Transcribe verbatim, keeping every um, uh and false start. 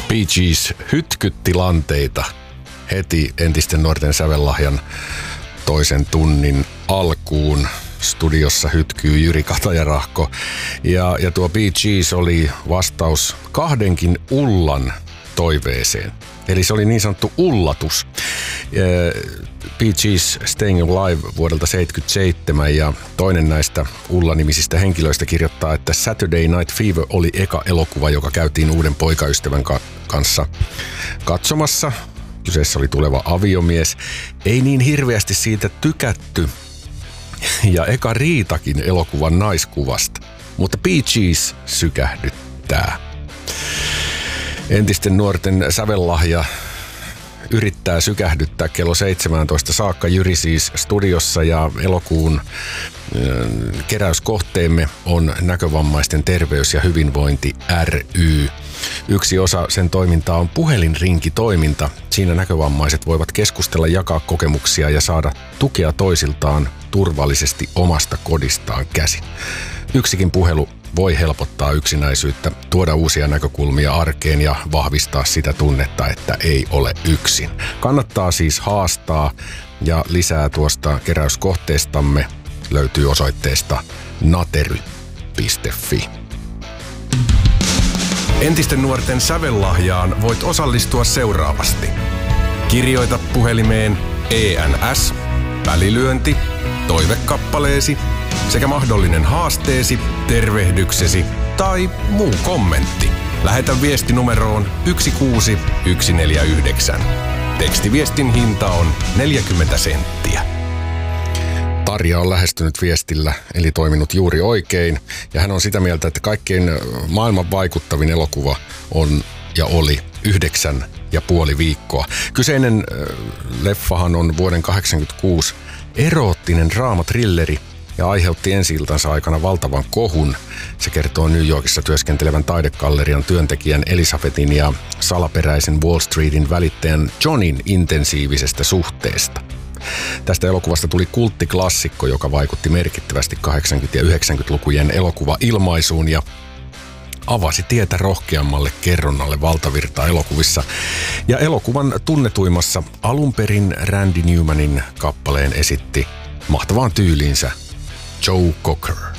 Bee Gees hytkytti lanteita heti Entisten nuorten sävellahjan toisen tunnin alkuun. Studiossa hytkyy Jyri Katajarahko. Ja, ja tuo Bee Gees oli vastaus kahdenkin Ullan toiveeseen. Eli se oli niin sanottu ullatus. Bee Gees Staying Alive vuodelta seitsemänkymmentäseitsemän ja toinen näistä Ulla-nimisistä henkilöistä kirjoittaa, että Saturday Night Fever oli eka elokuva, joka käytiin uuden poikaystävän ka- kanssa katsomassa. Kyseessä oli tuleva aviomies. Ei niin hirveästi siitä tykätty. Ja eka riitakin elokuvan naiskuvasta. Mutta Bee Gees sykähdyttää. Entisten nuorten sävellahja yrittää sykähdyttää kello seitsemäntoista saakka. Jyri siis studiossa ja elokuun keräyskohteemme on Näkövammaisten terveys- ja hyvinvointi ry. Yksi osa sen toimintaa on puhelinrinkitoiminta. Siinä näkövammaiset voivat keskustella, jakaa kokemuksia ja saada tukea toisiltaan turvallisesti omasta kodistaan käsin. Yksikin puhelu voi helpottaa yksinäisyyttä, tuoda uusia näkökulmia arkeen ja vahvistaa sitä tunnetta, että ei ole yksin. Kannattaa siis haastaa ja lisää tuosta keräyskohteestamme löytyy osoitteesta natery piste fi. Entisten nuorten sävellahjaan voit osallistua seuraavasti. Kirjoita puhelimeen E N S, välilyönti, toivekappaleesi sekä mahdollinen haasteesi, tervehdyksesi tai muu kommentti. Lähetä viesti numeroon yksi kuusi yksi neljä yhdeksän. Tekstiviestin hinta on neljäkymmentä senttiä. Tarja on lähestynyt viestillä, eli toiminut juuri oikein. Ja hän on sitä mieltä, että kaikkein maailman vaikuttavin elokuva on ja oli yhdeksän ja puoli viikkoa. Kyseinen leffahan on vuoden kahdeksankymmentäkuusi eroottinen draama-trilleri ja aiheutti ensi-iltansa aikana valtavan kohun. Se kertoo New Yorkissa työskentelevän taidegallerian työntekijän Elizabethin ja salaperäisen Wall Streetin välittäjän Johnin intensiivisestä suhteesta. Tästä elokuvasta tuli kulttiklassikko, joka vaikutti merkittävästi kahdeksankymmentä- ja yhdeksänkymmentälukujen elokuvailmaisuun ja avasi tietä rohkeammalle kerronnalle valtavirta-elokuvissa. Ja elokuvan tunnetuimmassa alun perin Randy Newmanin kappaleen esitti mahtavaan tyyliinsä Joe Cocker.